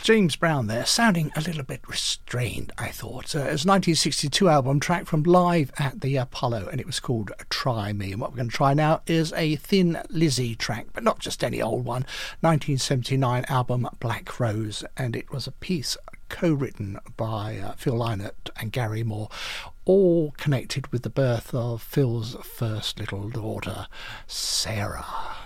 James Brown there, sounding a little bit restrained, I thought. It was a 1962 album track from Live at the Apollo, and it was called Try Me. And what we're going to try now is a Thin Lizzy track, but not just any old one. 1979 album Black Rose, and it was a piece co-written by Phil Lynott and Gary Moore, all connected with the birth of Phil's first little daughter, Sarah.